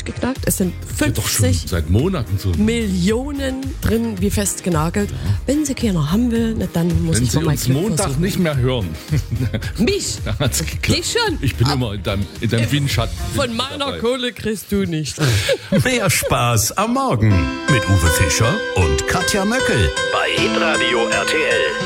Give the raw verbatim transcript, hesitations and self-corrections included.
fünfzig geknackt. Es sind Ja, doch schon fünfzig seit Monaten so. Millionen drin, wie festgenagelt. Ja. Wenn sie keiner haben will, na, dann muss Wenn ich Sie mal mein uns Glück Montag versuchen. nicht mehr hören. Mich? Da hat's geklappt. Dich schon? Ich bin immer in deinem, in deinem Windschatten. Von meiner dabei. Kohle kriegst du nicht. Mehr Spaß am Morgen mit Uwe Fischer und Katja Möckel bei Hitradio R T L.